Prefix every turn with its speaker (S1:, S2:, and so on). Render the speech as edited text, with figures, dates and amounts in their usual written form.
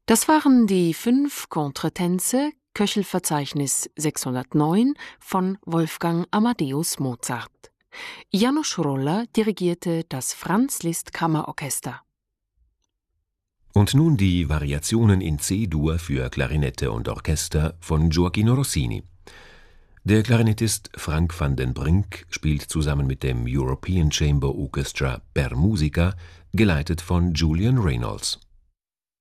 S1: Das waren die 5 Contretänze, Köchelverzeichnis 609 von Wolfgang Amadeus Mozart. János Roller dirigierte das Franz-Liszt-Kammerorchester.
S2: Und nun die Variationen in C-Dur für Klarinette und Orchester von Gioachino Rossini. Der Klarinettist Frank van den Brink spielt zusammen mit dem European Chamber Orchestra per Musica, geleitet von Julian Reynolds.